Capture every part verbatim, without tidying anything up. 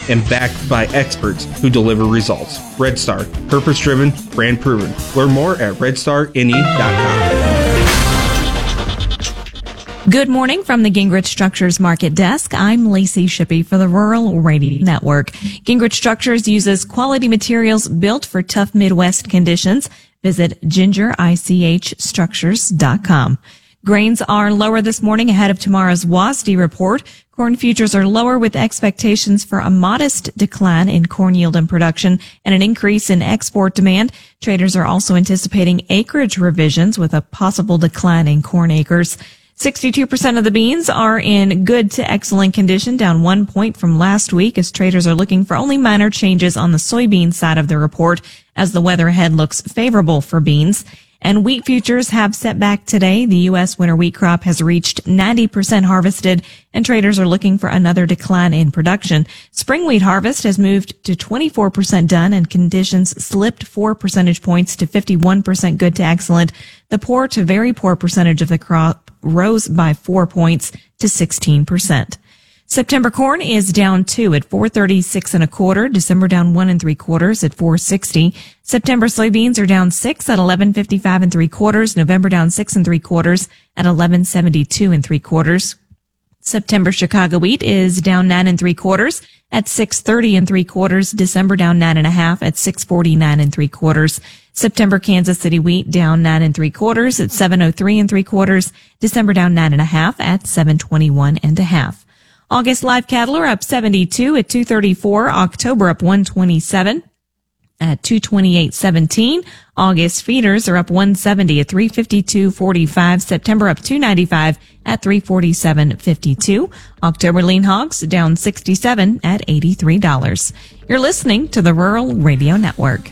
and backed by experts who deliver results. Red Star, purpose-driven, brand-proven. Learn more at red star n e dot com. Good morning from the Gingrich Structures Market Desk. I'm Lacey Shippey for the Rural Radio Network. Gingrich Structures uses quality materials built for tough Midwest conditions. Visit ginger ich structures dot com. Grains are lower this morning ahead of tomorrow's W A S D report. Corn futures are lower with expectations for a modest decline in corn yield and production and an increase in export demand. Traders are also anticipating acreage revisions with a possible decline in corn acres. sixty-two percent of the beans are in good to excellent condition, down one point from last week as traders are looking for only minor changes on the soybean side of the report as the weather ahead looks favorable for beans. And wheat futures have set back today. The U S winter wheat crop has reached ninety percent harvested, and traders are looking for another decline in production. Spring wheat harvest has moved to twenty-four percent done, and conditions slipped four percentage points to fifty-one percent good to excellent. The poor to very poor percentage of the crop rose by four points to sixteen percent. September corn is down two at four thirty-six and a quarter. December down one and three quarters at four sixty. September soybeans are down six at eleven fifty-five and three quarters. November down six and three quarters at eleven seventy-two and three quarters. September Chicago wheat is down nine and three quarters at six thirty and three quarters. December down nine and a half at six forty-nine and three quarters. September Kansas City wheat down nine and three quarters at seven oh three and three quarters. December down nine and a half at seven twenty-one and a half. August live cattle are up seventy-two at two thirty-four. October up one twenty-seven at two twenty-eight seventeen. August feeders are up one seventy at three fifty-two forty-five. September up two ninety-five at three forty-seven fifty-two. October lean hogs down sixty-seven at eighty-three dollars. You're listening to the Rural Radio Network.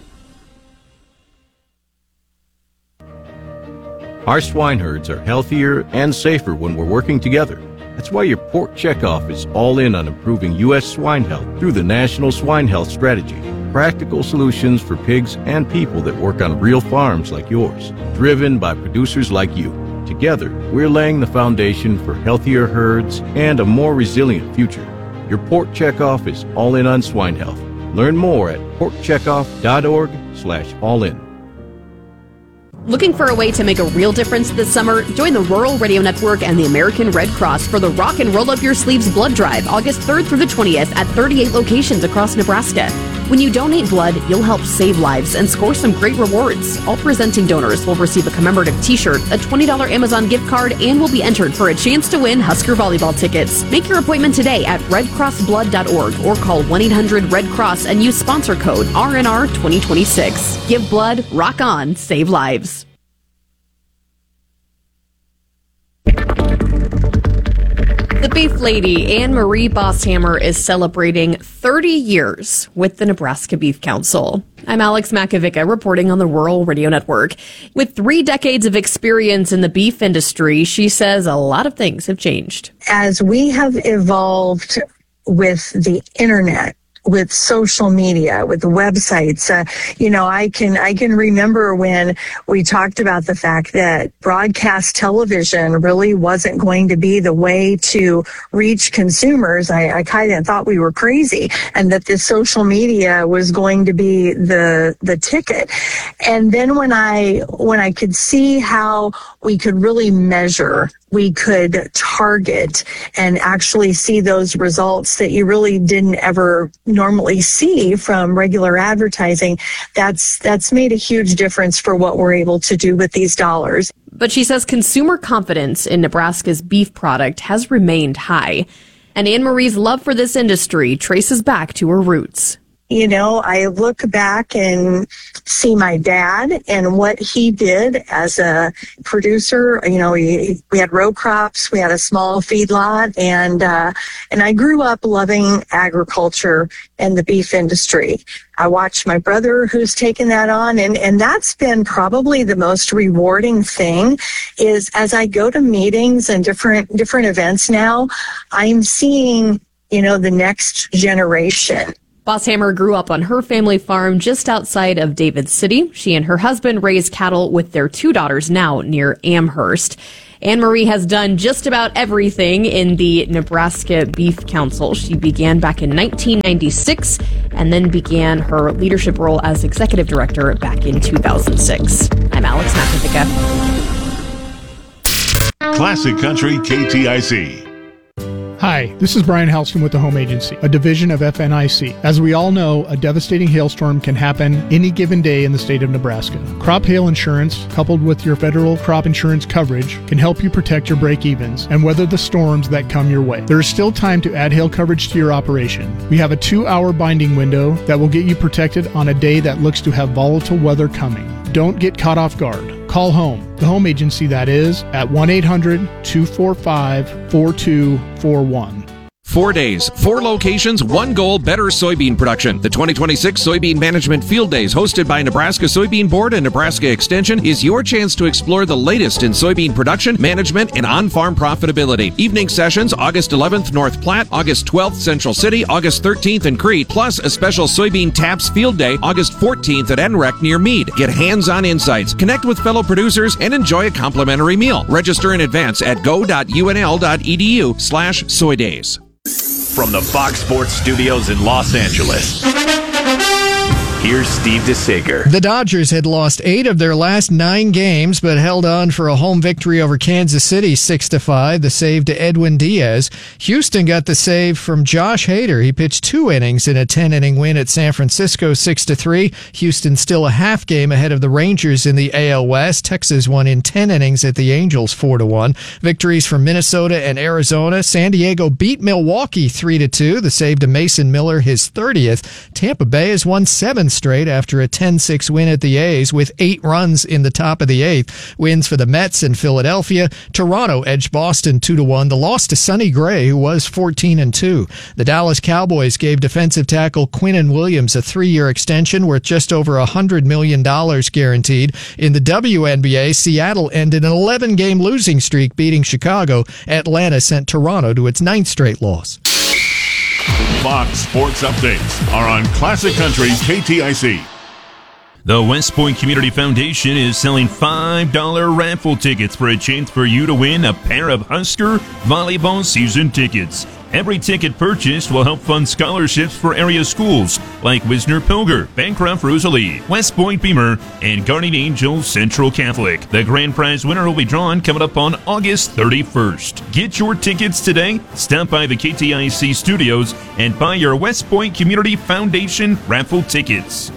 Our swine herds are healthier and safer when we're working together. That's why your Pork Checkoff is all in on improving U S swine health through the National Swine Health Strategy. Practical solutions for pigs and people that work on real farms like yours, driven by producers like you. Together, we're laying the foundation for healthier herds and a more resilient future. Your Pork Checkoff is all in on swine health. Learn more at pork checkoff dot org slash all in. Looking for a way to make a real difference this summer? Join the Rural Radio Network and the American Red Cross for the Rock and Roll Up Your Sleeves Blood Drive, August third through the twentieth at thirty-eight locations across Nebraska. When you donate blood, you'll help save lives and score some great rewards. All presenting donors will receive a commemorative t-shirt, a twenty dollars Amazon gift card, and will be entered for a chance to win Husker volleyball tickets. Make your appointment today at red cross blood dot org or call one eight hundred red cross and use sponsor code R N R twenty twenty-six. Give blood, rock on, save lives. The beef lady, Anne Marie Bosshammer, is celebrating thirty years with the Nebraska Beef Council. I'm Alex Makovica, reporting on the Rural Radio Network. With three decades of experience in the beef industry, she says a lot of things have changed. As we have evolved with the internet, with social media, with the websites, uh, you know, I can I can remember when we talked about the fact that broadcast television really wasn't going to be the way to reach consumers. I, I kind of thought we were crazy, and that this social media was going to be the the ticket. And then when I when I could see how we could really measure, we could target and actually see those results that you really didn't ever normally see from regular advertising, that's that's made a huge difference for what we're able to do with these dollars. But she says consumer confidence in Nebraska's beef product has remained high. And Anne Marie's love for this industry traces back to her roots. You know, I look back and see my dad and what he did as a producer. You know, we, we had row crops, we had a small feedlot, and uh, and I grew up loving agriculture and the beef industry. I watched my brother who's taken that on, and, and that's been probably the most rewarding thing is as I go to meetings and different different events now, I'm seeing, you know, the next generation. Bosshammer grew up on her family farm just outside of David City. She and her husband raise cattle with their two daughters now near Amherst. Anne Marie has done just about everything in the Nebraska Beef Council. She began back in nineteen ninety-six and then began her leadership role as executive director back in two thousand six. I'm Alex Makovica. Classic Country K T I C. Hi, this is Brian Halston with the Home Agency, a division of F N I C. As we all know, a devastating hailstorm can happen any given day in the state of Nebraska. Crop hail insurance, coupled with your federal crop insurance coverage, can help you protect your break-evens and weather the storms that come your way. There is still time to add hail coverage to your operation. We have a two-hour binding window that will get you protected on a day that looks to have volatile weather coming. Don't get caught off guard. Call home, the Home Agency that is, at one eight hundred two four five four two four one. Four days, four locations, one goal, better soybean production. The twenty twenty-six Soybean Management Field Days, hosted by Nebraska Soybean Board and Nebraska Extension, is your chance to explore the latest in soybean production, management, and on-farm profitability. Evening sessions, August eleventh, North Platte, August twelfth, Central City, August thirteenth in Crete, plus a special Soybean Taps Field Day, August fourteenth at N R E C near Meade. Get hands-on insights, connect with fellow producers, and enjoy a complimentary meal. Register in advance at go.unl.edu slash soydays. From the Fox Sports Studios in Los Angeles, here's Steve DeSager. The Dodgers had lost eight of their last nine games, but held on for a home victory over Kansas City, six to five. The save to Edwin Diaz. Houston got the save from Josh Hader. He pitched two innings in a ten-inning win at San Francisco, six to three. Houston still a half game ahead of the Rangers in the A L West. Texas won in ten innings at the Angels, four to one. Victories from Minnesota and Arizona. San Diego beat Milwaukee, three to two. The save to Mason Miller, his thirtieth. Tampa Bay has won seven straight after a ten six win at the A's with eight runs in the top of the eighth. Wins for the Mets and Philadelphia. Toronto edged Boston two to one. The loss to Sonny Gray, who was fourteen and two. The Dallas Cowboys gave defensive tackle Quinnen Williams a three-year extension worth just over one hundred million dollars guaranteed. In the W N B A, Seattle ended an eleven-game losing streak, beating Chicago. Atlanta sent Toronto to its ninth straight loss. Fox Sports Updates are on Classic Country K T I C. The West Point Community Foundation is selling five dollar raffle tickets for a chance for you to win a pair of Husker volleyball season tickets. Every ticket purchased will help fund scholarships for area schools like Wisner-Pilger, Bancroft Rosalie, West Point Beamer, and Guardian Angel Central Catholic. The grand prize winner will be drawn coming up on August thirty-first. Get your tickets today. Stop by the K T I C studios and buy your West Point Community Foundation raffle tickets.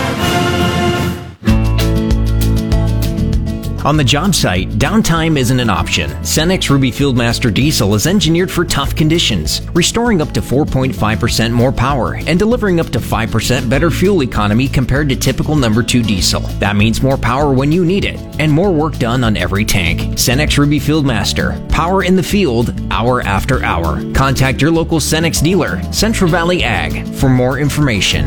On the job site, downtime isn't an option. Cenex Ruby Fieldmaster Diesel is engineered for tough conditions, restoring up to four point five percent more power and delivering up to five percent better fuel economy compared to typical number two diesel. That means more power when you need it and more work done on every tank. Cenex Ruby Fieldmaster, power in the field, hour after hour. Contact your local Cenex dealer, Central Valley Ag, for more information.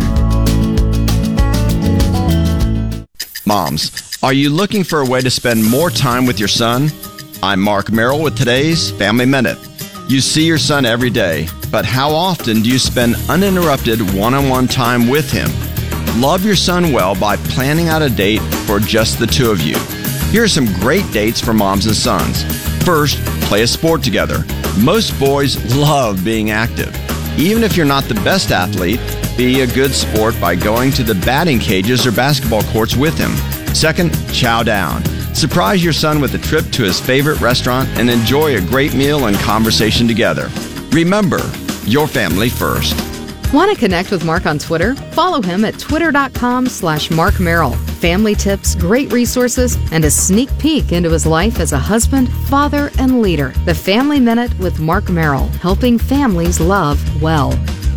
Moms, are you looking for a way to spend more time with your son? I'm Mark Merrill with today's Family Minute. You see your son every day, but how often do you spend uninterrupted one-on-one time with him? Love your son well by planning out a date for just the two of you. Here are some great dates for moms and sons. First, play a sport together. Most boys love being active. Even if you're not the best athlete, be a good sport by going to the batting cages or basketball courts with him. Second, chow down. Surprise your son with a trip to his favorite restaurant and enjoy a great meal and conversation together. Remember, your family first. Want to connect with Mark on Twitter? Follow him at twitter.com slash Mark Merrill. Family tips, great resources, and a sneak peek into his life as a husband, father, and leader. The Family Minute with Mark Merrill, helping families love well.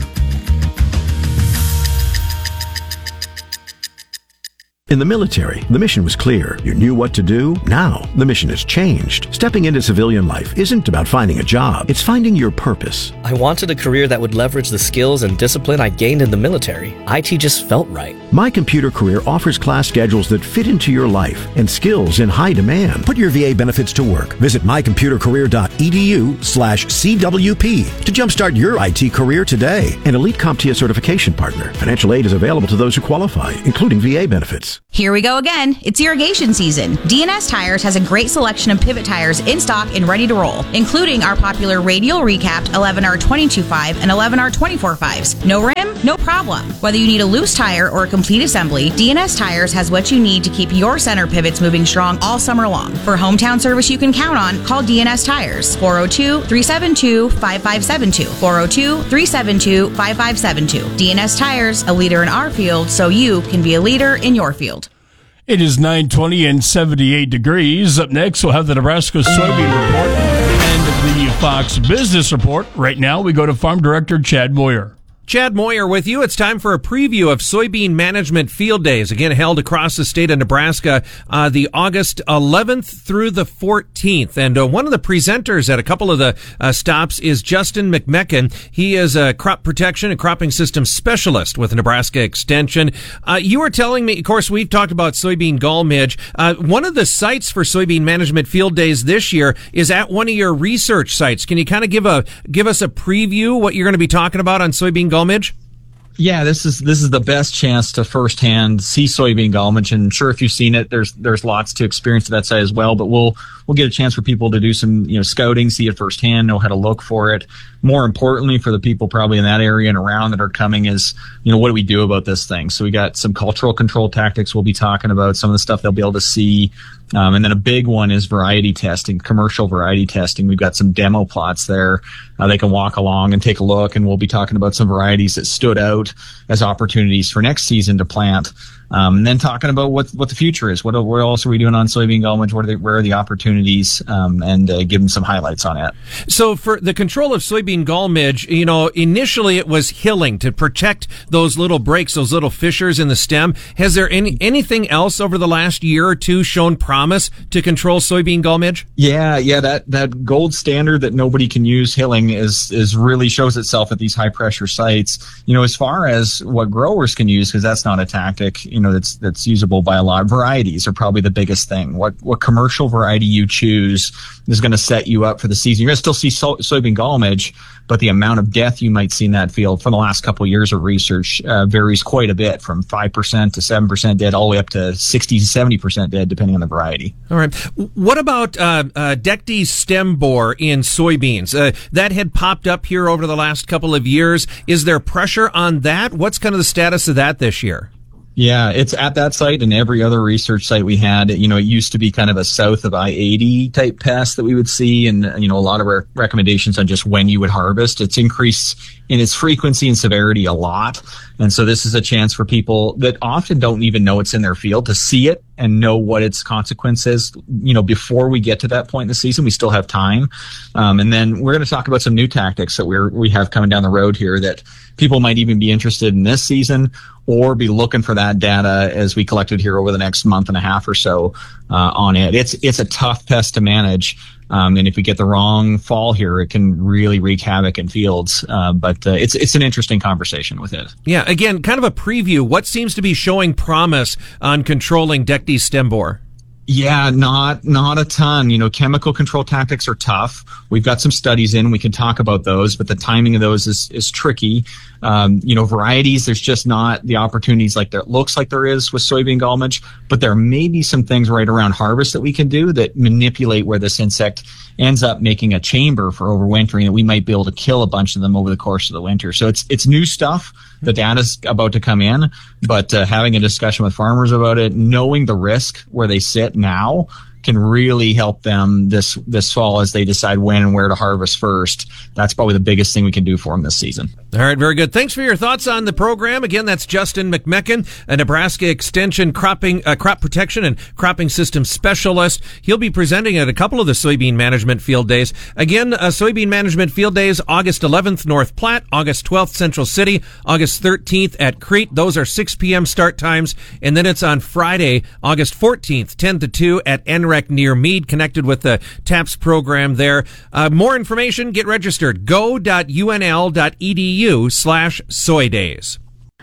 In the military, the mission was clear. You knew what to do. Now, the mission has changed. Stepping into civilian life isn't about finding a job. It's finding your purpose. I wanted a career that would leverage the skills and discipline I gained in the military. I T just felt right. My Computer Career offers class schedules that fit into your life and skills in high demand. Put your V A benefits to work. Visit mycomputercareer.edu slash CWP to jumpstart your I T career today. An Elite CompTIA certification partner. Financial aid is available to those who qualify, including V A benefits. Here we go again. It's irrigation season. D N S Tires has a great selection of pivot tires in stock and ready to roll, including our popular radial recapped eleven R twenty-two point five and eleven R twenty-four point fives. No rim? No problem. Whether you need a loose tire or a complete assembly, D N S Tires has what you need to keep your center pivots moving strong all summer long. For hometown service you can count on, call D N S Tires. four oh two, three seven two, five five seven two. four oh two, three seven two, five five seven two. D N S Tires, a leader in our field, so you can be a leader in your field. It is nine twenty and seventy-eight degrees. Up next, we'll have the Nebraska Soybean Report and the Fox Business Report. Right now, we go to Farm Director Chad Moyer. Chad Moyer with you. It's time for a preview of soybean management field days, again held across the state of Nebraska, uh, the August eleventh through the fourteenth. And uh, one of the presenters at a couple of the uh, stops is Justin McMecken. He is a crop protection and cropping systems specialist with Nebraska Extension. Uh, you were telling me, of course, we've talked about soybean gall midge. Uh, one of the sites for soybean management field days this year is at one of your research sites. Can you kind of give a give us a preview what you're going to be talking about on soybean gall midge? Yeah, this is this is the best chance to firsthand see soybean gall midge, and sure, if you've seen it, there's there's lots to experience at that site as well. But we'll we'll get a chance for people to do some you know scouting, see it firsthand, know how to look for it. More importantly, for the people probably in that area and around that are coming, is you know what do we do about this thing? So we got some cultural control tactics we'll be talking about, some of the stuff they'll be able to see. Um, and then a big one is variety testing, commercial variety testing. We've got some demo plots there. Uh, they can walk along and take a look, and we'll be talking about some varieties that stood out as opportunities for next season to plant. Um, and then talking about what what the future is. What, what else are we doing on soybean gall midge? What are the, where are the opportunities? Um, and uh, give them some highlights on it. So for the control of soybean gall midge, you know, initially it was hilling to protect those little breaks, those little fissures in the stem. Has there any anything else over the last year or two shown promise to control soybean gall midge? Yeah, yeah, that that gold standard that nobody can use, hilling, is is really shows itself at these high pressure sites. You know, as far as what growers can use, because that's not a tactic, you know, that's that's usable by a lot. Varieties are probably the biggest thing. What what commercial variety you choose is going to set you up for the season. You're going to still see so, soybean gall midge, but the amount of death you might see in that field from the last couple of years of research uh, varies quite a bit, from five percent to seven percent dead, all the way up to sixty to seventy percent dead, depending on the variety. All right. What about uh, uh, Deck D stem borer in soybeans? Uh, that had popped up here over the last couple of years. Is there pressure on that? What's kind of the status of that this year? Yeah, it's at that site and every other research site we had. You know, it used to be kind of a south of I eighty type pest that we would see, and, you know, a lot of our recommendations on just when you would harvest. It's increased in its frequency and severity a lot. And so this is a chance for people that often don't even know it's in their field to see it and know what its consequence is. You know, before we get to that point in the season, we still have time. Um, and then we're going to talk about some new tactics that we're, we have coming down the road here that people might even be interested in this season, or be looking for that data as we collected here over the next month and a half or so uh, on it. It's it's a tough pest to manage, um, and if we get the wrong fall here, it can really wreak havoc in fields. Uh, but uh, it's it's an interesting conversation with it. Yeah, again, kind of a preview. What seems to be showing promise on controlling Deck D stem borer? Yeah, not not a ton. You know, chemical control tactics are tough. We've got some studies in. We can talk about those, but the timing of those is is tricky. Um, you know, varieties, there's just not the opportunities like there looks like there is with soybean gall midge, but there may be some things right around harvest that we can do that manipulate where this insect ends up making a chamber for overwintering, that we might be able to kill a bunch of them over the course of the winter. So it's it's new stuff. The data's about to come in, but uh, having a discussion with farmers about it, knowing the risk where they sit now, can really help them this this fall as they decide when and where to harvest first. That's probably the biggest thing we can do for them this season. All right, very good. Thanks for your thoughts on the program. Again, that's Justin McMecken, a Nebraska Extension cropping uh, crop protection and cropping system specialist. He'll be presenting at a couple of the soybean management field days. Again, uh, soybean management field days, August eleventh, North Platte, August twelfth, Central City, August thirteenth at Crete. Those are six p.m. start times. And then it's on Friday, August fourteenth, ten to two at N R E C near Meade, connected with the TAPS program there. Uh, more information, get registered. go dot u n l dot e d u slash soy days.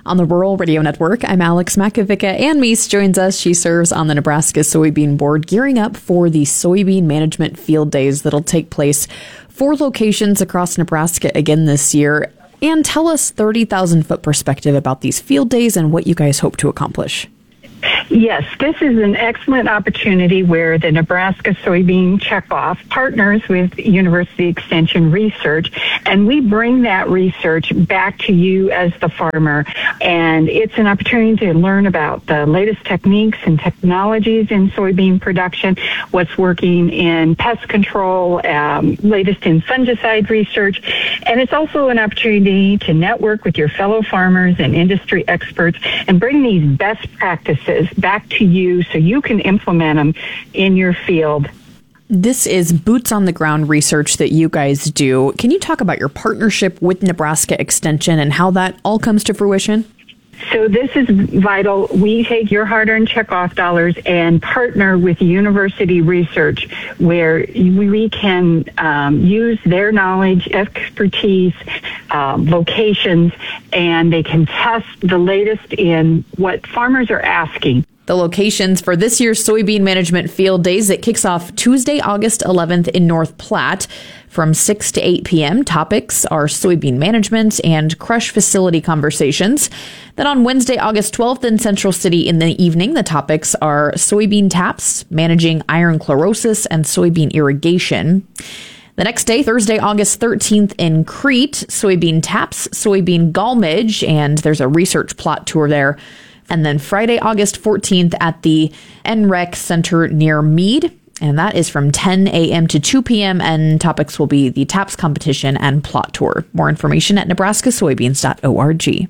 On the Rural Radio Network, I'm Alex Makovica. Ann Meese joins us. She serves on the Nebraska Soybean Board, gearing up for the Soybean Management Field Days that'll take place four locations across Nebraska again this year. And tell us thirty thousand foot perspective about these field days and what you guys hope to accomplish. Yes, this is an excellent opportunity where the Nebraska Soybean Checkoff partners with University Extension Research, and we bring that research back to you as the farmer. And it's an opportunity to learn about the latest techniques and technologies in soybean production, what's working in pest control, um, latest in fungicide research. And it's also an opportunity to network with your fellow farmers and industry experts and bring these best practices back to you so you can implement them in your field. This is boots on the ground research that you guys do. Can you talk about your partnership with Nebraska Extension and how that all comes to fruition? So this is vital. We take your hard-earned checkoff dollars and partner with university research where we can um, use their knowledge, expertise, um, locations, and they can test the latest in what farmers are asking. The locations for this year's Soybean Management Field Days, it kicks off Tuesday, August eleventh in North Platte from six to eight p.m. Topics are soybean management and crush facility conversations. Then on Wednesday, August twelfth in Central City in the evening, the topics are soybean taps, managing iron chlorosis, and soybean irrigation. The next day, Thursday, August thirteenth in Crete, soybean taps, soybean gallmage, and there's a research plot tour there. And then Friday, August fourteenth at the N R E C Center near Meade. And that is from ten a.m. to two p.m. And topics will be the TAPS competition and plot tour. More information at nebraska soybeans dot org.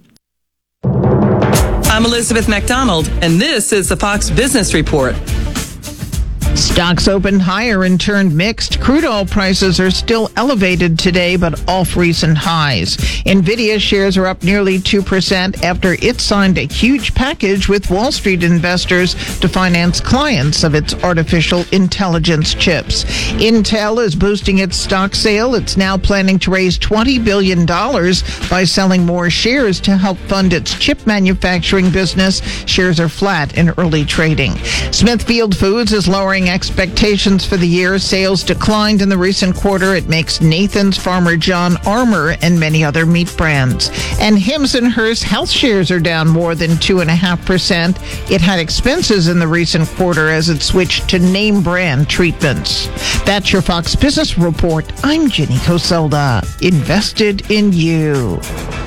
I'm Elizabeth McDonald, and this is the Fox Business Report. Stocks opened higher and turned mixed. Crude oil prices are still elevated today, but off recent highs. Nvidia shares are up nearly two percent after it signed a huge package with Wall Street investors to finance clients of its artificial intelligence chips. Intel is boosting its stock sale. It's now planning to raise twenty billion dollars by selling more shares to help fund its chip manufacturing business. Shares are flat in early trading. Smithfield Foods is lowering expectations for the year. Sales declined in the recent quarter. It makes Nathan's, Farmer John, Armour, and many other meat brands. And Hims and Hers health shares are down more than two point five percent. It had expenses in the recent quarter as it switched to name brand treatments. That's your Fox Business Report. I'm Jenny Coselda. Invested in you.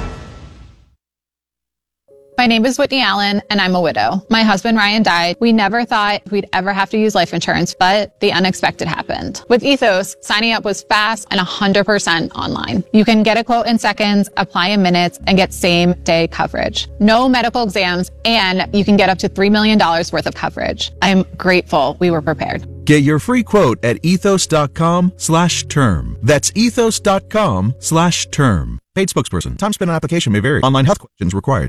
My name is Whitney Allen, and I'm a widow. My husband, Ryan, died. We never thought we'd ever have to use life insurance, but the unexpected happened. With Ethos, signing up was fast and one hundred percent online. You can get a quote in seconds, apply in minutes, and get same-day coverage. No medical exams, and you can get up to three million dollars worth of coverage. I'm grateful we were prepared. Get your free quote at ethos.com slash term. That's ethos.com slash term. Paid spokesperson. Time spent on application may vary. Online health questions required.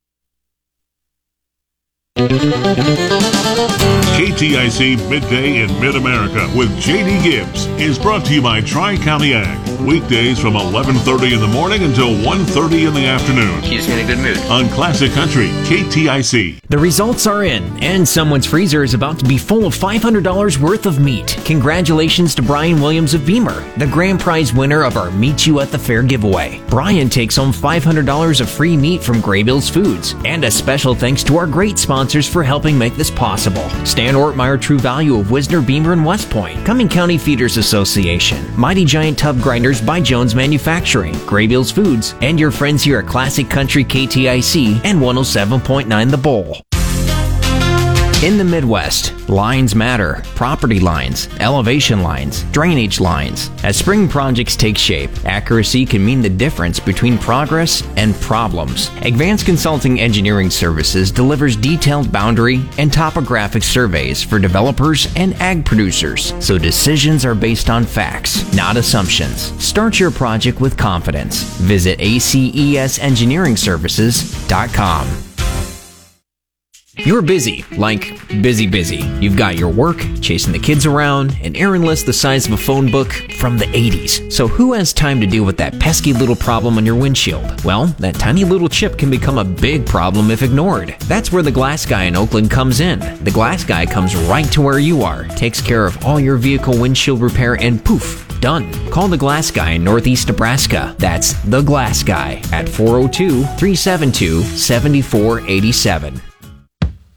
K T I C Midday in Mid-America with J D Gibbs is brought to you by Tri-County Ag. Weekdays from eleven thirty in the morning until one thirty in the afternoon. Keeps me in a good mood. On Classic Country, K T I C. The results are in, and someone's freezer is about to be full of five hundred dollars worth of meat. Congratulations to Brian Williams of Beamer, the grand prize winner of our Meet You at the Fair giveaway. Brian takes home five hundred dollars of free meat from Graybills Foods. And a special thanks to our great sponsors for helping make this possible. Stan Ortmeyer True Value of Wisner, Beamer, and West Point. Cumming County Feeders Association. Mighty Giant Tub Grinders by Jones Manufacturing. Graybills Foods. And your friends here at Classic Country K T I C and one oh seven point nine The Bowl. In the Midwest, lines matter. Property lines, elevation lines, drainage lines. As spring projects take shape, accuracy can mean the difference between progress and problems. Advanced Consulting Engineering Services delivers detailed boundary and topographic surveys for developers and ag producers, so decisions are based on facts, not assumptions. Start your project with confidence. Visit A C E S engineering services dot com. You're busy, like busy busy. You've got your work, chasing the kids around, an errand list the size of a phone book from the eighties. So who has time to deal with that pesky little problem on your windshield? Well, that tiny little chip can become a big problem if ignored. That's where the Glass Guy in Oakland comes in. The Glass Guy comes right to where you are, takes care of all your vehicle windshield repair, and poof, done. Call the Glass Guy in Northeast Nebraska. That's the Glass Guy at four oh two, three seven two, seven four eight seven.